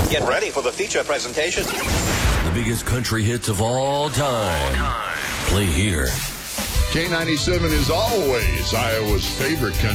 Get ready for the feature presentation. The biggest country hits of all time. Play here. K97 is always Iowa's favorite country.